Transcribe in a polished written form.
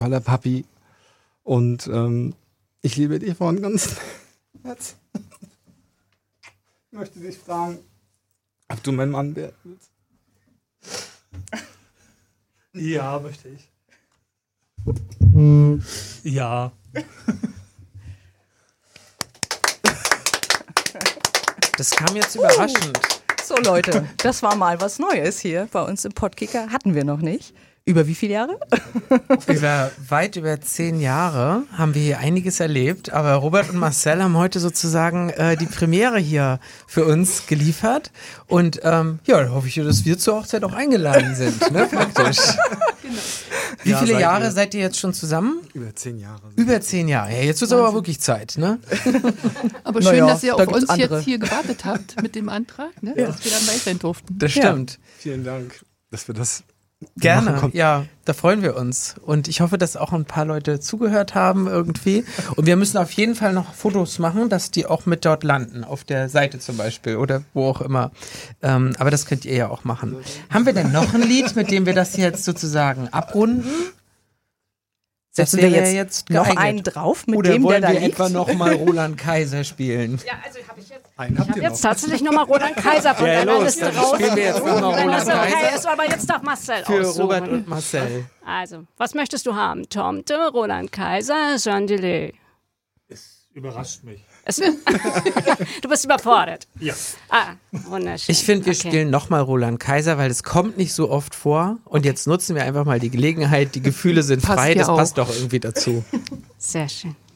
toller Papi. Und ich liebe dich von ganzem Herzen. Ich möchte dich fragen, ob du mein Mann werden willst. Ja, möchte ich. Ja. Das kam jetzt überraschend. So Leute, das war mal was Neues hier bei uns im Podkicker. Hatten wir noch nicht. Über wie viele Jahre? Weit über 10 Jahre haben wir hier einiges erlebt, aber Robert und Marcel haben heute sozusagen die Premiere hier für uns geliefert und da hoffe ich, dass wir zur Hochzeit auch eingeladen sind, ne, praktisch. Genau. Wie viele Jahre seid ihr jetzt schon zusammen? Über 10 Jahre. Über 10 Jahre, ja, jetzt wird es aber wirklich Zeit, ne? Aber schön, dass ihr auf uns jetzt hier gewartet habt mit dem Antrag, ne? Dass wir dann weiterhin durften. Das stimmt. Vielen Dank, dass wir das gerne, ja, da freuen wir uns. Und ich hoffe, dass auch ein paar Leute zugehört haben irgendwie. Und wir müssen auf jeden Fall noch Fotos machen, dass die auch mit dort landen, auf der Seite zum Beispiel oder wo auch immer. Aber das könnt ihr ja auch machen. Haben wir denn noch ein Lied, mit dem wir das jetzt sozusagen abrunden? Setzen wir jetzt noch einen drauf, mit oder dem wollen der da wir liegt? etwa nochmal Roland Kaiser spielen? Ja, also habe ich jetzt. Einen Ich habt habe ihr jetzt noch. tatsächlich nochmal Roland Kaiser von deiner los, Liste dann raus. spielen wir jetzt noch mal Wenn Roland das okay Kaiser. ist, aber jetzt darf Marcel Für aussuchen. Robert und Marcel. Also, was möchtest du haben? Tomte, Roland Kaiser, Jean Delay. Es überrascht mich. Du bist überfordert. Ja. Ah, wunderschön. Ich finde, wir Okay. spielen nochmal Roland Kaiser, weil es kommt nicht so oft vor. Und jetzt nutzen wir einfach mal die Gelegenheit. Die Gefühle sind Passt frei, ja das auch. passt doch irgendwie dazu. Sehr schön.